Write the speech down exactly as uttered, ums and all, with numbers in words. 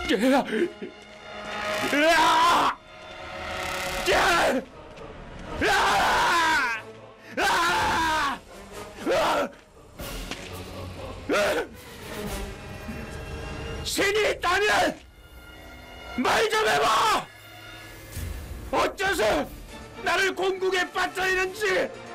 으아! 야! 아! 아! 아! 아! 신이 있다면 말 좀 해봐! 어째서 나를 공국에 빠뜨리는지